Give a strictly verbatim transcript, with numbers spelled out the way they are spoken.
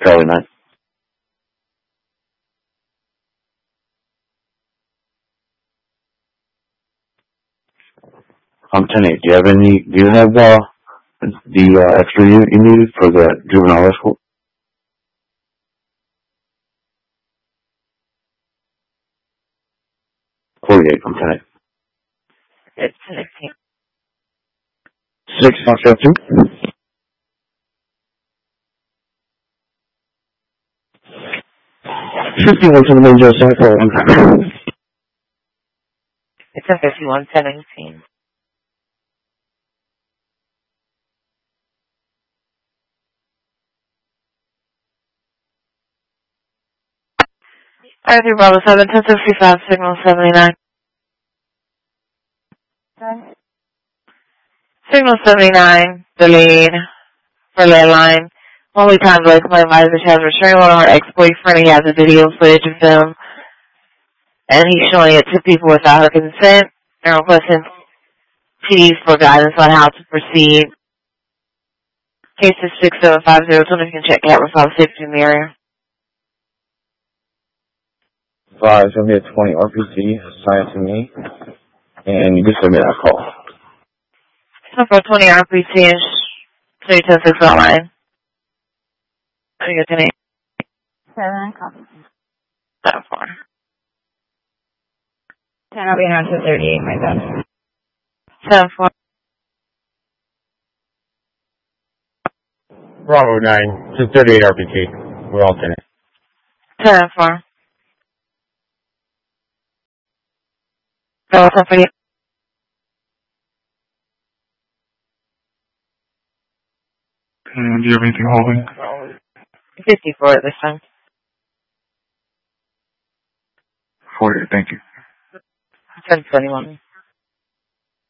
Charlie nine. I'm ten eight. Do you have any, do you have, uh, the, uh, extra unit you needed for the juvenile escort? forty-eight, I'm ten eight. It's sixteen. six, one seven two. fifty-one to the main jail center for one. It's a fifty-one seventeen. Alright, three Bravo seven, ten sixty-five, signal seventy-nine. Okay. Signal seventy-nine, the lead for lead line. Only time Blake, my advisor, has restrained one of our ex-boyfriend. He has a video footage of them, and he's showing it to people without her consent. They're requesting P Ds for guidance on how to proceed. Case is six seven five zero. So if you can check camera five safety in the area. Five, it's going to be a twenty R P C assigned to me, and you just send me that call. So for twenty R P C is three ten six online. So you get to name. Seven, copy. Seven four. Ten, I'll be around two thirty-eight, my bad. Seven four. Bravo nine, two thirty-eight R P T. We're alternate. Seven four. So what's up for you? And do you have anything holding? fifty-four at this time. forty, thank you. ten twenty-one.